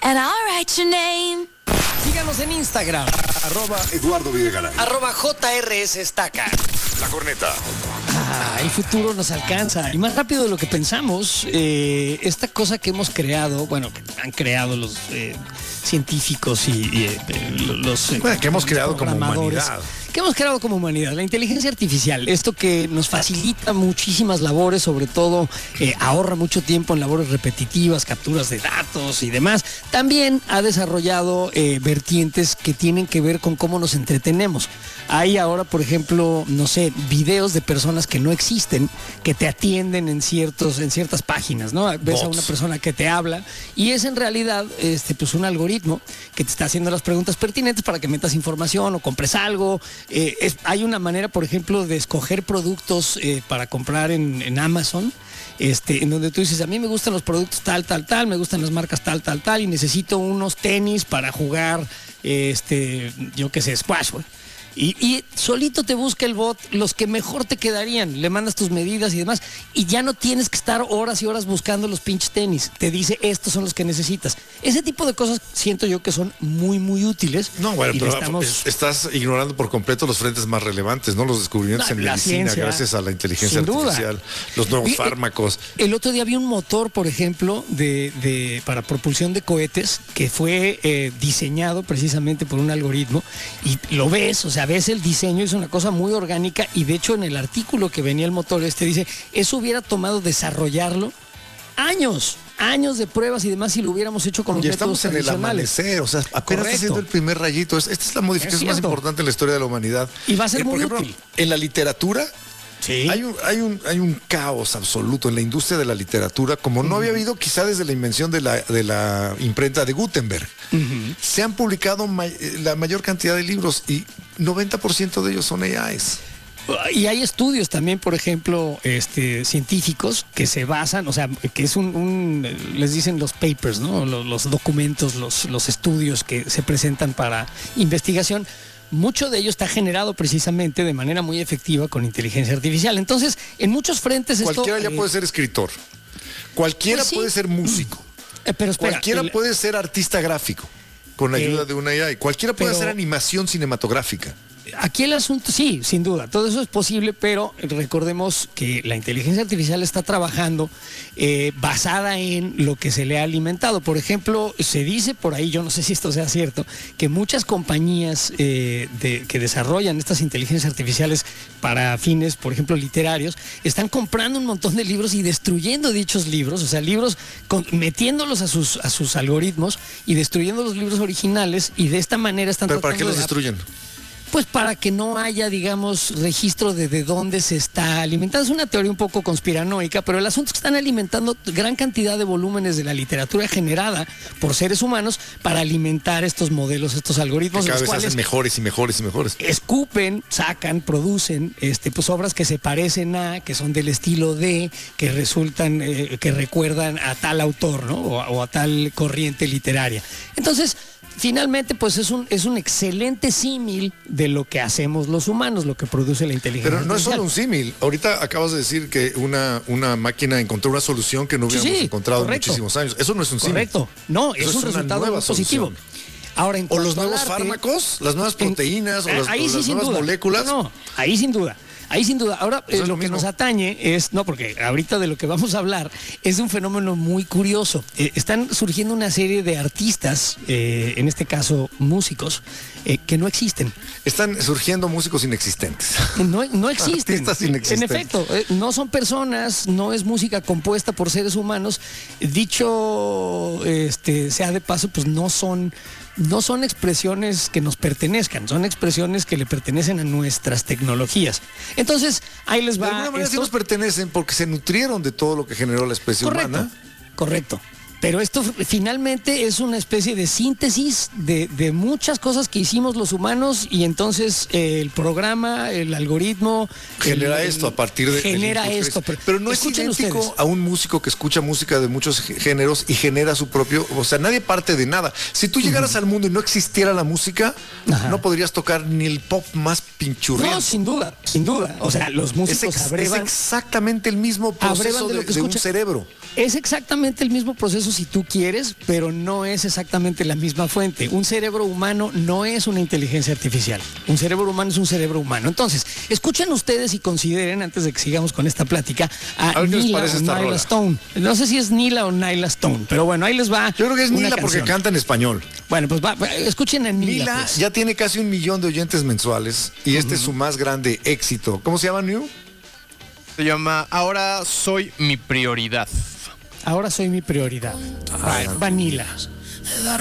And I'll write your name. Síganos en Instagram, @Eduardo Videgaray, @JRS Estaca. La Corneta. El futuro nos alcanza y más rápido de lo que pensamos. Esta cosa que hemos creado, bueno, que han creado los científicos y los que hemos creado como humanidad. Que hemos creado como humanidad, la inteligencia artificial, esto que nos facilita muchísimas labores, sobre todo ahorra mucho tiempo en labores repetitivas, capturas de datos y demás. También ha desarrollado vertientes que tienen que ver con cómo nos entretenemos. Hay ahora, por ejemplo, no sé, videos de personas que no existen, que te atienden en ciertas páginas, ¿no? Ves Bots. a una persona que te habla y es en realidad pues un algoritmo que te está haciendo las preguntas pertinentes para que metas información o compres algo. Hay una manera, por ejemplo, de escoger productos para comprar en Amazon, en donde tú dices, a mí me gustan los productos tal, me gustan las marcas tal, y necesito unos tenis para jugar, yo qué sé, squash, güey. Y solito te busca el bot los que mejor te quedarían, le mandas tus medidas y demás, y ya no tienes que estar horas y horas buscando los pinches tenis. Te dice, estos son los que necesitas. Ese tipo de cosas siento yo que son muy, muy útiles. No, bueno, pero estás ignorando por completo los frentes más relevantes, ¿no? Los descubrimientos en medicina, ciencia, gracias a la inteligencia artificial, los nuevos fármacos. El otro día vi un motor, por ejemplo, para propulsión de cohetes que fue diseñado precisamente por un algoritmo, y lo ves, o sea, ves el diseño, es una cosa muy orgánica, y de hecho en el artículo que venía el motor dice, eso hubiera tomado desarrollarlo años de pruebas y demás si lo hubiéramos hecho con los métodos tradicionales. Ya estamos en el amanecer, o sea, apenas está haciendo el primer rayito. Esta es la modificación más importante en la historia de la humanidad. Y va a ser muy por ejemplo, útil. En la literatura, sí, hay un caos absoluto en la industria de la literatura, como no había habido quizá desde la invención de la imprenta de Gutenberg. Se han publicado la mayor cantidad de libros y 90% de ellos son AIs. Y hay estudios también, por ejemplo, científicos que se basan, o sea, que es les dicen los papers, ¿no? Los documentos, los estudios que se presentan para investigación. Mucho de ello está generado precisamente de manera muy efectiva con inteligencia artificial. Entonces, en muchos frentes cualquiera ya puede ser escritor, cualquiera pues sí, puede ser músico, pero espera, cualquiera puede ser artista gráfico con ayuda de una AI, cualquiera puede hacer animación cinematográfica. Aquí el asunto, sí, sin duda, todo eso es posible, pero recordemos que la inteligencia artificial está trabajando basada en lo que se le ha alimentado. Por ejemplo, se dice por ahí, yo no sé si esto sea cierto, que muchas compañías que desarrollan estas inteligencias artificiales para fines, por ejemplo, literarios, están comprando un montón de libros y destruyendo dichos libros, o sea, libros metiéndolos a sus algoritmos y destruyendo los libros originales, y de esta manera están ¿Pero para qué los destruyen? Pues para que no haya, digamos, registro de dónde se está alimentando. Es una teoría un poco conspiranoica, pero el asunto es que están alimentando gran cantidad de volúmenes de la literatura generada por seres humanos para alimentar estos modelos, estos algoritmos. Que cada vez hacen mejores y mejores y mejores. Escupen, sacan, producen pues obras que se parecen que son del estilo que resultan, que recuerdan a tal autor, ¿no? O a tal corriente literaria. Entonces, finalmente, pues es un excelente símil de lo que hacemos los humanos, lo que produce la inteligencia artificial. Pero no es solo un símil. Ahorita acabas de decir que una máquina encontró una solución que no hubiéramos encontrado en muchísimos años. Eso no es un símil. Correcto. No, es un resultado muy positivo. Ahora, o los nuevos fármacos, las nuevas proteínas, o las nuevas moléculas. No, ahí sin duda. Ahora, lo que nos atañe es, no, porque ahorita de lo que vamos a hablar es de un fenómeno muy curioso. Están surgiendo una serie de artistas, en este caso músicos, que no existen. Están surgiendo músicos inexistentes. No existen. Artistas inexistentes. En efecto, no son personas, no es música compuesta por seres humanos. Dicho sea de paso, pues no son expresiones que nos pertenezcan, son expresiones que le pertenecen a nuestras tecnologías. Entonces, ahí les va. De alguna manera sí nos pertenecen porque se nutrieron de todo lo que generó la especie humana. Correcto. Pero esto finalmente es una especie de síntesis de muchas cosas que hicimos los humanos, y entonces el programa, el algoritmo genera esto a partir de genera esto. Pero no es idéntico ustedes a un músico que escucha música de muchos géneros y genera su propio, o sea, nadie parte de nada. Si tú llegaras al mundo y no existiera la música, no podrías tocar ni el pop más pinchurriento. No, sin duda. O sea, los músicos es exactamente el mismo proceso de un cerebro. Es exactamente el mismo proceso si tú quieres, pero no es exactamente la misma fuente. Un cerebro humano no es una inteligencia artificial. Un cerebro humano es un cerebro humano. Entonces, escuchen ustedes y consideren, antes de que sigamos con esta plática, a ver qué les Nila parece o esta Nyla rola. Stone. No sé si es Nila o Nyla Stone, pero bueno, ahí les va. Yo creo que es una Nila porque canción. canta en español. Bueno, pues escuchen a Nila. Nila pues. ya tiene casi 1 millón de oyentes mensuales y este es su más grande éxito. ¿Cómo se llama, New? Se llama Ahora soy mi prioridad. Ahora soy mi prioridad. Va Nila. De dar